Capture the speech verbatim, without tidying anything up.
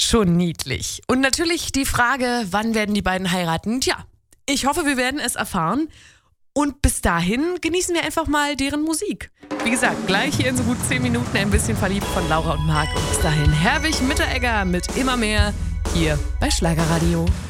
Schon niedlich. Und natürlich die Frage, wann werden die beiden heiraten? Tja, ich hoffe, wir werden es erfahren. Und bis dahin genießen wir einfach mal deren Musik. Wie gesagt, gleich hier in so gut zehn Minuten ein bisschen verliebt von Laura und Marc. Und bis dahin Herwig Mitteregger mit Immer mehr hier bei Schlagerradio.